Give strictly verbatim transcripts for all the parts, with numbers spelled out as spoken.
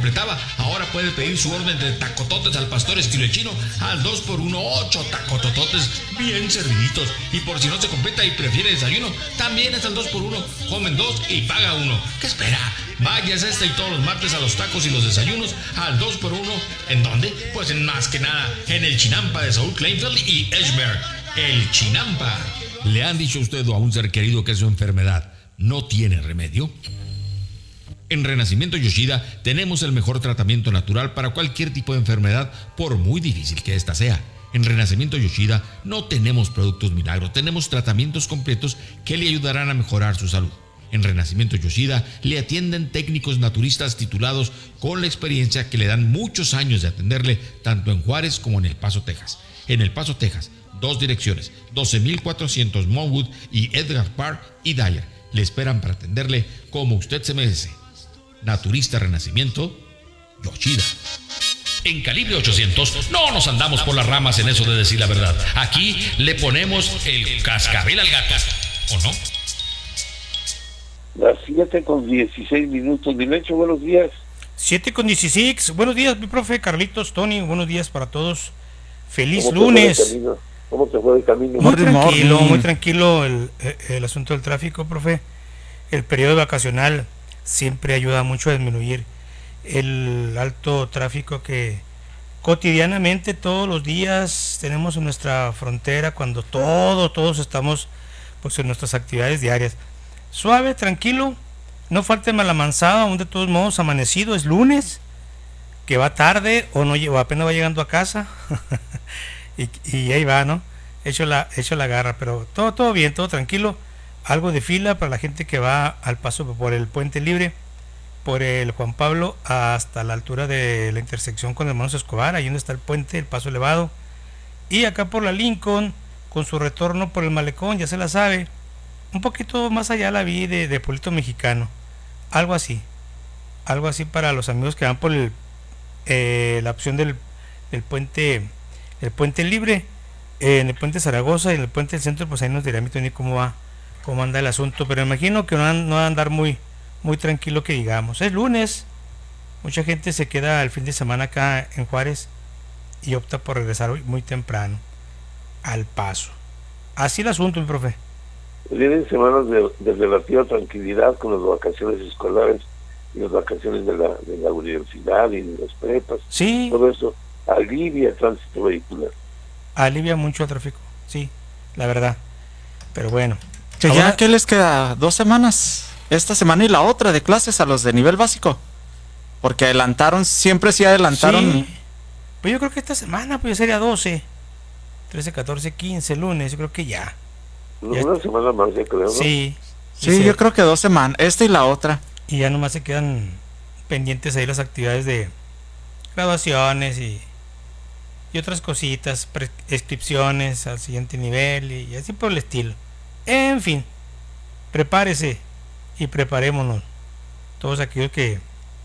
completaba. Ahora puede pedir su orden de tacototes al pastor estilo chino al dos por uno, ocho tacotototes bien serviditos. Y por si no se completa y prefiere desayuno, también es al dos por uno, comen dos y paga uno. ¿Qué espera? Váyase este y todos los martes a los tacos y los desayunos al dos por uno. ¿En dónde? Pues en más que nada en el Chinampa de Saúl Kleinfeld y Edgemere. El Chinampa. ¿Le han dicho a usted o a un ser querido que su enfermedad no tiene remedio? En Renacimiento Yoshida tenemos el mejor tratamiento natural para cualquier tipo de enfermedad, por muy difícil que ésta sea. En Renacimiento Yoshida no tenemos productos milagros, tenemos tratamientos completos que le ayudarán a mejorar su salud. En Renacimiento Yoshida le atienden técnicos naturistas titulados con la experiencia que le dan muchos años de atenderle tanto en Juárez como en El Paso, Texas. En El Paso, Texas, dos direcciones, doce mil cuatrocientos Monwood y Edgar Park y Dyer. Le esperan para atenderle como usted se merece. Naturista Renacimiento Yoshida. En Calibre ochocientos no nos andamos por las ramas en eso de decir la verdad. Aquí le ponemos el cascabel al gato, ¿o no? Las siete con dieciséis minutos. Milencio, buenos días. siete con dieciséis. Buenos días, mi profe Carlitos, Tony. Buenos días para todos. Feliz lunes. ¿Cómo te fue el camino? Muy tranquilo, muy tranquilo el, el asunto del tráfico, profe. El periodo vacacional siempre ayuda mucho a disminuir el alto tráfico que cotidianamente todos los días tenemos en nuestra frontera, cuando todos, todos estamos pues en nuestras actividades diarias. Suave, tranquilo, no falte mala manzada, aún de todos modos amanecido, es lunes, que va tarde o no o apenas va llegando a casa y, y ahí va, ¿no? Hecho la, hecho la garra, pero todo, todo bien, todo tranquilo. Algo de fila para la gente que va al paso por el Puente Libre, por el Juan Pablo hasta la altura de la intersección con Hermanos Escobar, ahí donde está el puente, el paso elevado, y acá por la Lincoln, con su retorno por el Malecón, ya se la sabe, un poquito más allá la vi de, de Pueblito Mexicano, algo así, algo así para los amigos que van por el, eh, la opción del, del puente, el Puente Libre, eh, en el Puente Zaragoza y en el Puente del Centro, pues ahí nos dirá mi Tony cómo va, cómo anda el asunto, pero imagino que no van, no van a andar muy muy tranquilo que digamos. Es lunes, mucha gente se queda el fin de semana acá en Juárez y opta por regresar hoy muy temprano al paso. Así el asunto, mi profe. Vienen semanas de, de relativa tranquilidad con las vacaciones escolares y las vacaciones de la, de la universidad y de las prepas. Sí. Todo eso alivia el tránsito vehicular. Alivia mucho el tráfico, sí, la verdad. Pero bueno. Que ahora, ya que les queda dos semanas, esta semana y la otra de clases a los de nivel básico, porque adelantaron, siempre sí adelantaron. Sí. Pues yo creo que esta semana pues sería doce, trece, catorce, quince, lunes, yo creo que ya. Una ya semana más, ya creo, ¿no? Sí. Sí, sí, yo creo que dos semanas, esta y la otra. Y ya nomás se quedan pendientes ahí las actividades de graduaciones y, y otras cositas, prescripciones al siguiente nivel y, y así por el estilo. En fin, prepárese y preparémonos todos aquellos que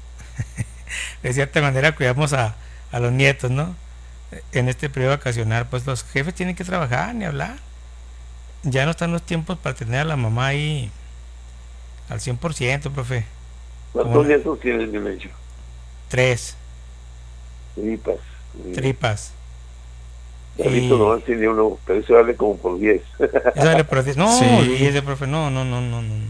de cierta manera cuidamos a, a los nietos, ¿no? En este periodo vacacional, pues los jefes tienen que trabajar ni hablar. Ya no están los tiempos para tener a la mamá ahí al cien por ciento, profe. ¿Cuántos nietos tienes, bien hecho? Tres. Tripas. Tripas. Ahorita nomás tiene uno, pero eso vale como por diez. Eso vale por diez. No, sí. diez, profe, no, no, no, no, no.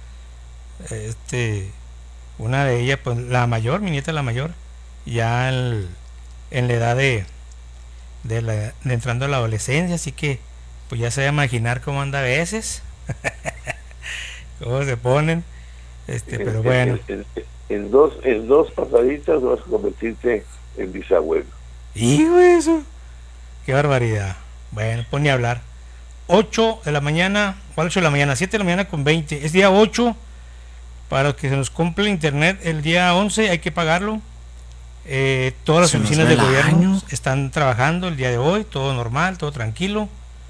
Este, una de ellas, pues la mayor, mi nieta la mayor, ya el, en la edad de, de, la, de entrando a la adolescencia, así que pues ya se va a imaginar cómo anda a veces, cómo se ponen, este, pero en, bueno. En, en, en dos, en dos pasaditas vas a convertirte en bisabuelo. Hijo de eso. Qué barbaridad. Bueno, pues ni hablar. ocho de la mañana, ¿cuál ocho de la mañana? siete de la mañana con veinte. Es día ocho. Para los que se nos cumple internet, el día once hay que pagarlo. Eh, todas las se oficinas de gobierno año. están trabajando el día de hoy, todo normal, todo tranquilo.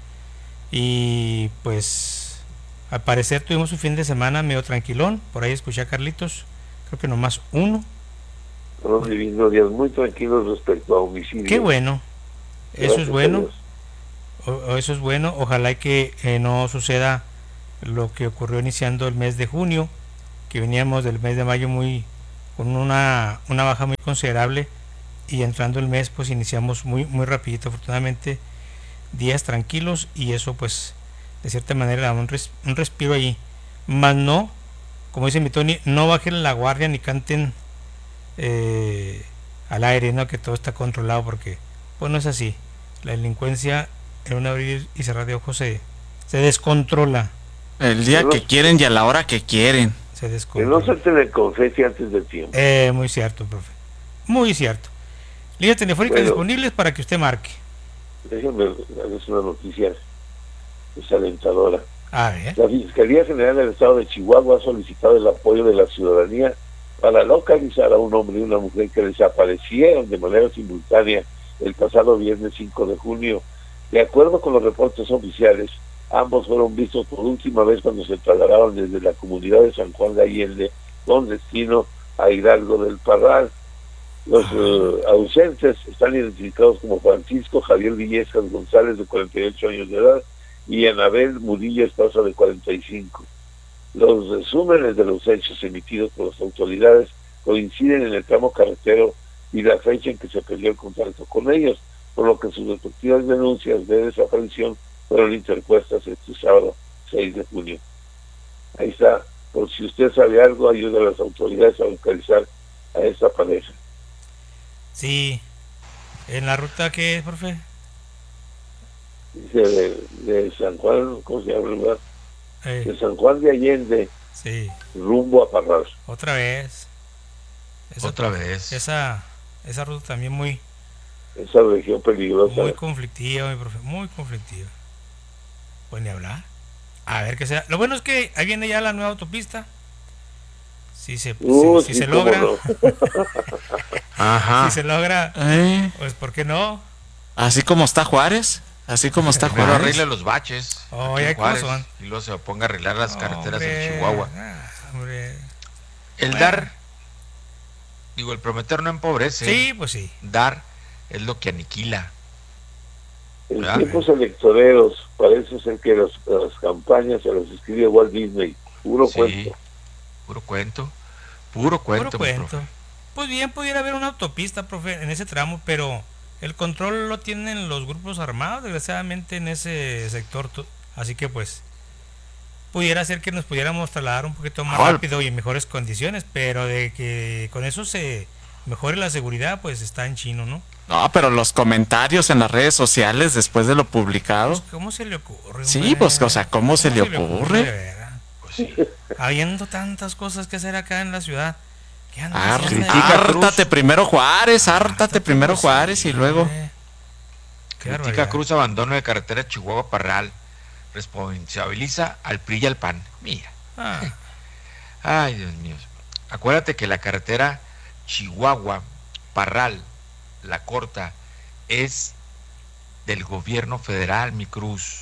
Y pues, al parecer tuvimos un fin de semana medio tranquilón. Por ahí escuché a Carlitos, creo que nomás uno. Estamos viviendo días muy tranquilos respecto a homicidios. Qué bueno. Eso Gracias es bueno. O, o eso es bueno. Ojalá y que eh, no suceda lo que ocurrió iniciando el mes de junio, que veníamos del mes de mayo muy con una, una baja muy considerable, y entrando el mes pues iniciamos muy, muy rapidito, afortunadamente días tranquilos, y eso pues de cierta manera da un, res, un respiro ahí, más no, como dice mi Tony, no bajen la guardia ni canten eh, al aire, ¿no? Que todo está controlado, porque pues no es así. La delincuencia en un abrir y cerrar de ojos se, se descontrola. El día Pero que no- quieren y a la hora que quieren. Se Que no descontrola. suelten el confeti antes del tiempo. Eh, muy cierto, profe. Muy cierto. Líneas telefónicas Bueno. disponibles para que usted marque. Déjenme darles una noticia desalentadora. A ver. La Fiscalía General del Estado de Chihuahua ha solicitado el apoyo de la ciudadanía para localizar a un hombre y una mujer que desaparecieron de manera simultánea el pasado viernes cinco de junio. De acuerdo con los reportes oficiales, ambos fueron vistos por última vez cuando se trasladaron desde la comunidad de San Juan de Allende con destino a Hidalgo del Parral. Los eh, ausentes están identificados como Francisco Javier Villescas González, de cuarenta y ocho años de edad, y Anabel Murillo Esparza, de cuarenta y cinco. Los resúmenes de los hechos emitidos por las autoridades coinciden en el tramo carretero y la fecha en que se perdió el contacto con ellos, por lo que sus respectivas denuncias de desaparición fueron interpuestas este sábado seis de junio. Ahí está, por si usted sabe algo, ayuda a las autoridades a localizar a esta pareja. Sí. ¿En la ruta qué es, profe? Dice de, de San Juan, ¿cómo se llama el lugar? Eh, De San Juan de Allende, sí. rumbo a Parral. Otra vez. Esa, Otra vez. Esa, esa ruta también muy, Esa región peligrosa. muy conflictiva, mi profe. Muy conflictiva. Pues ni hablar. A ver qué sea. Lo bueno es que ahí viene ya la nueva autopista. Si se, Uh, si, si sí, se cómo logra, no. Ajá. si se logra, Eh, pues ¿por qué no? así como está Juárez. Así como está Primero Juárez. arregle los baches. Oh, aquí en ya cómo Juárez, son. y luego se ponga a arreglar las carreteras Hombre, en Chihuahua. ah, hombre. El Bueno. dar, digo, el prometer no empobrece. Sí, pues sí. Dar es lo que aniquila. En ¿verdad? tiempos electoreros parece ser que las, las campañas se las escribe Walt Disney. Puro Sí, cuento. puro cuento. Puro cuento, Puro mi cuento. profe. Pues bien, pudiera haber una autopista, profe, en ese tramo, pero el control lo tienen los grupos armados, desgraciadamente, en ese sector. to- Así que, pues, pudiera ser que nos pudiéramos trasladar un poquito más Ah, rápido y en mejores condiciones, pero de que con eso se mejore la seguridad, pues está en chino, ¿no? No, pero los comentarios en las redes sociales después de lo publicado. Pues, ¿cómo se le ocurre? Sí, hombre? pues, o sea, ¿cómo se le ocurre? de veras? Pues sí. Habiendo tantas cosas que hacer acá en la ciudad. ¿Qué andan Ar- haciendo ahí? critica Cruz. Hártate primero Juárez, hártate Hártate, primero pues, Juárez sí, y luego. hombre. Qué Critica barbaridad. Cruz abandono de carretera Chihuahua-Parral. Responsabiliza al P R I y al P A N. Mira. Ah, Ay, Dios mío. Acuérdate que la carretera Chihuahua-Parral, la corta, es del gobierno federal, mi Cruz.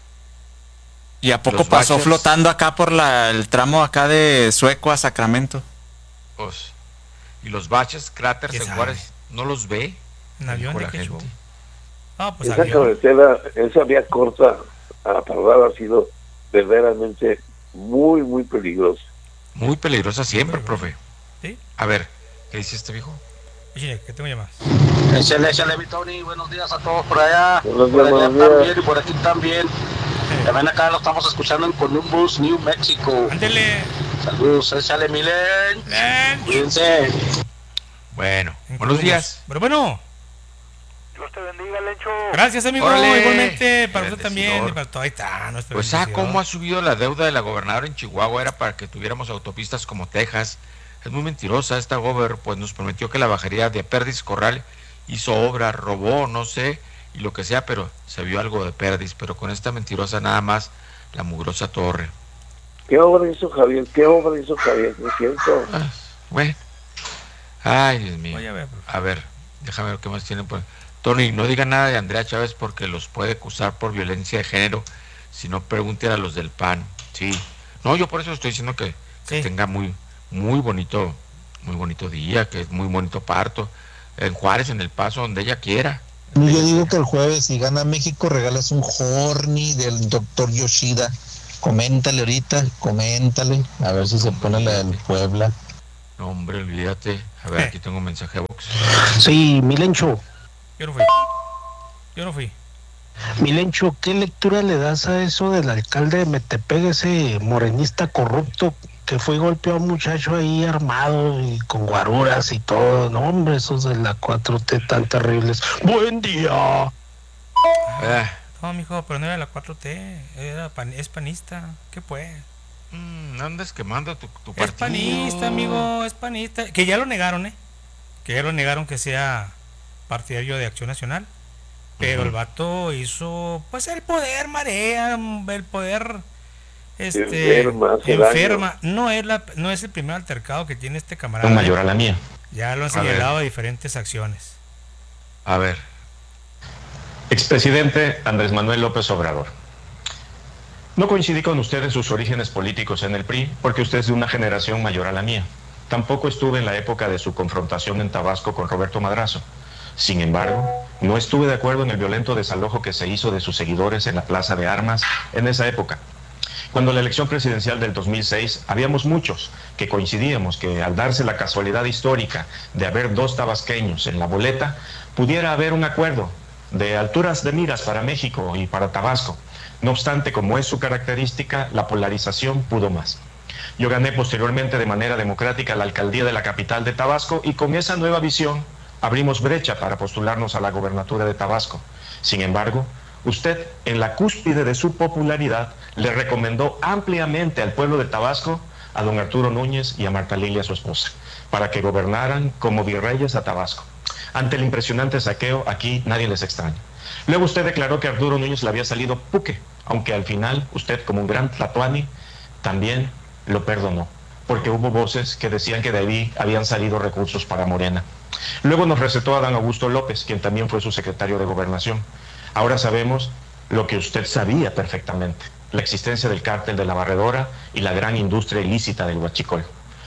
¿Y a poco Los pasó baches. flotando acá por la, el tramo acá de Sueco a Sacramento? Pues, y los baches, cráteres ¿Qué en sabe? Juárez, no los ve. ¿en avión dijo de la qué gente. show? Ah, pues Esa avión. carretera, esa vía corta a Parral ha sido verdaderamente muy, muy peligrosa. Muy peligrosa siempre, Muy profe. ¿Sí? A ver, ¿qué dice este viejo? Oye, ¿qué tengo llamadas? Échale, échale, mi Tony. Buenos días a todos por allá. Buenos por días, allá buenos días. también y por aquí también. También acá lo estamos escuchando en Columbus, New Mexico. Ándele. Saludos, échale, Milen. Len. Cuídense. Bueno, En buenos Columbus. días. Pero bueno, Dios te bendiga, Lencho. gracias, amigo. Órale. Igualmente, para usted Bendecido. también. Y para todo. Ahí está, nuestra Pues ah, bendición. cómo ha subido la deuda de la gobernadora en Chihuahua, era para que tuviéramos autopistas como Texas. Es muy mentirosa esta gober, pues nos prometió que la bajaría de Perdis Corral, hizo obra, robó, no sé, y lo que sea, pero se vio algo de Perdis, pero con esta mentirosa nada más, la mugrosa torre. ¿Qué obra hizo Javier? ¿Qué obra hizo Javier? ¿No es cierto? Ah, bueno. Ay, Dios mío. Voy a ver, profe. A ver, déjame ver qué más tienen. Pues. Tony, no diga nada de Andrea Chávez porque los puede acusar por violencia de género. Si no, pregúntele a los del P A N. Sí. No, yo por eso estoy diciendo que, que Sí. tenga muy, muy bonito, muy bonito día, que es muy bonito parto. En Juárez, en El Paso, donde ella quiera. Yo digo que el jueves, si gana México, regalas un horny del doctor Yoshida. Coméntale ahorita, coméntale, a ver si se pone la del Puebla. No, hombre, olvídate. A ver, aquí tengo un mensaje a Vox. Sí, Milencho. Yo no fui. Yo no fui. Milencho, ¿qué lectura le das a eso del alcalde de Metepec, ese morenista corrupto que fue golpeado a un muchacho ahí armado y con guaruras y todo? No, hombre, esos de la cuatro T tan terribles. ¡Buen día! Eh. No, mijo, pero no era la cuatro T, era pan, es panista. ¿Qué pues? Mm, andas quemando tu, tu Es partido. panista, amigo, es panista. Que ya lo negaron, ¿eh? Que ya lo negaron que sea partidario de Acción Nacional. Pero uh-huh. el vato hizo, pues el poder marea, el poder este enferma, enferma. No es la, no es el primer altercado que tiene este camarada. Un mayor a la mía. Ya lo han señalado a diferentes acciones. A ver. Expresidente Andrés Manuel López Obrador. No coincidí con usted en sus orígenes políticos en el P R I porque usted es de una generación mayor a la mía. Tampoco estuve en la época de su confrontación en Tabasco con Roberto Madrazo. Sin embargo, no estuve de acuerdo en el violento desalojo que se hizo de sus seguidores en la Plaza de Armas en esa época. Cuando la elección presidencial del dos mil seis, habíamos muchos que coincidíamos que al darse la casualidad histórica de haber dos tabasqueños en la boleta, pudiera haber un acuerdo de alturas de miras para México y para Tabasco. No obstante, como es su característica, la polarización pudo más. Yo gané posteriormente de manera democrática la alcaldía de la capital de Tabasco y con esa nueva visión abrimos brecha para postularnos a la gobernatura de Tabasco. Sin embargo, usted, en la cúspide de su popularidad, le recomendó ampliamente al pueblo de Tabasco a don Arturo Núñez y a Marta Lilia, su esposa, para que gobernaran como virreyes a Tabasco. Ante el impresionante saqueo, aquí nadie les extraña. Luego usted declaró que a Arturo Núñez le había salido puque, aunque al final usted, como un gran tlatoani, también lo perdonó, porque hubo voces que decían que de ahí habían salido recursos para Morena. Luego nos recetó a Dan Augusto López, quien también fue su secretario de Gobernación. Ahora sabemos lo que usted sabía perfectamente, la existencia del cártel de la Barredora y la gran industria ilícita del huachicol.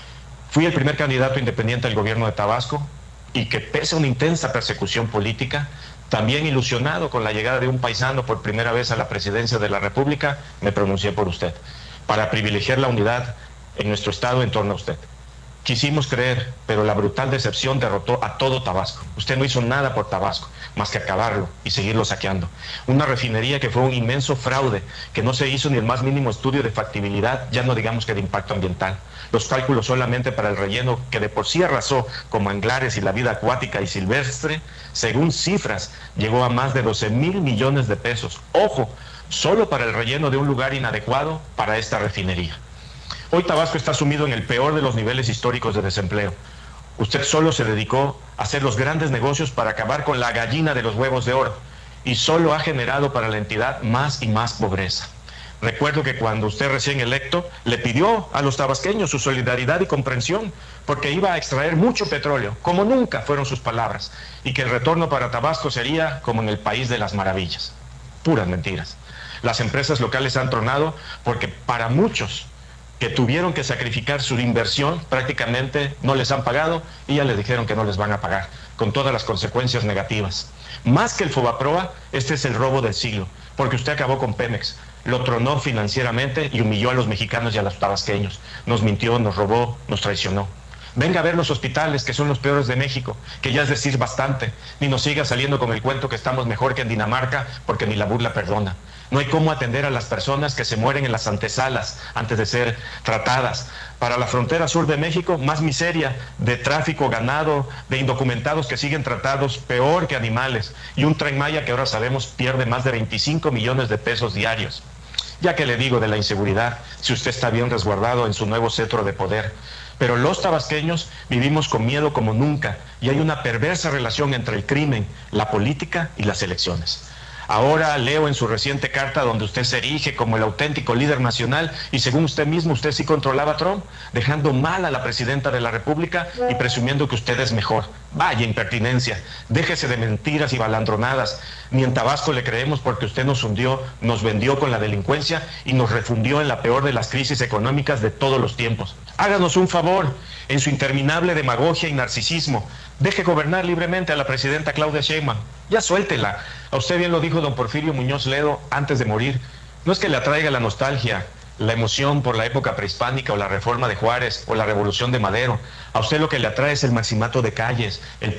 Fui el primer candidato independiente al gobierno de Tabasco y que pese a una intensa persecución política, también ilusionado con la llegada de un paisano por primera vez a la presidencia de la República, me pronuncié por usted, para privilegiar la unidad en nuestro estado en torno a usted. Quisimos creer, pero la brutal decepción derrotó a todo Tabasco. Usted no hizo nada por Tabasco, más que acabarlo y seguirlo saqueando. Una refinería que fue un inmenso fraude, que no se hizo ni el más mínimo estudio de factibilidad, ya no digamos que de impacto ambiental. Los cálculos solamente para el relleno, que de por sí arrasó con manglares y la vida acuática y silvestre, según cifras, llegó a más de doce mil millones de pesos. Ojo, solo para el relleno de un lugar inadecuado para esta refinería. Hoy Tabasco está sumido en el peor de los niveles históricos de desempleo. Usted solo se dedicó a hacer los grandes negocios para acabar con la gallina de los huevos de oro y solo ha generado para la entidad más y más pobreza. Recuerdo que cuando usted recién electo le pidió a los tabasqueños su solidaridad y comprensión porque iba a extraer mucho petróleo, como nunca fueron sus palabras, y que el retorno para Tabasco sería como en el país de las maravillas. Puras mentiras. Las empresas locales han tronado porque para muchos que tuvieron que sacrificar su inversión, prácticamente no les han pagado y ya les dijeron que no les van a pagar, con todas las consecuencias negativas. Más que el Fobaproa, este es el robo del siglo, porque usted acabó con Pemex, lo tronó financieramente y humilló a los mexicanos y a los tabasqueños. Nos mintió, nos robó, nos traicionó. Venga a ver los hospitales, que son los peores de México, que ya es decir bastante. Ni nos siga saliendo con el cuento que estamos mejor que en Dinamarca, porque ni la burla perdona. No hay cómo atender a las personas que se mueren en las antesalas antes de ser tratadas. Para la frontera sur de México, más miseria de tráfico ganado, de indocumentados que siguen tratados peor que animales, y un Tren Maya que ahora sabemos pierde más de veinticinco millones de pesos diarios. Ya que le digo de la inseguridad, si usted está bien resguardado en su nuevo cetro de poder. Pero los tabasqueños vivimos con miedo como nunca, y hay una perversa relación entre el crimen, la política y las elecciones. Ahora leo en su reciente carta donde usted se erige como el auténtico líder nacional y según usted mismo usted sí controlaba a Trump, dejando mal a la presidenta de la República y presumiendo que usted es mejor. Vaya impertinencia, déjese de mentiras y balandronadas. Ni en Tabasco le creemos porque usted nos hundió, nos vendió con la delincuencia y nos refundió en la peor de las crisis económicas de todos los tiempos. Háganos un favor, en su interminable demagogia y narcisismo, deje gobernar libremente a la presidenta Claudia Sheinbaum. Ya suéltela. A usted bien lo dijo don Porfirio Muñoz Ledo antes de morir. No es que le atraiga la nostalgia la emoción por la época prehispánica o la reforma de Juárez o la revolución de Madero. A usted lo que le atrae es el maximato de Calles, el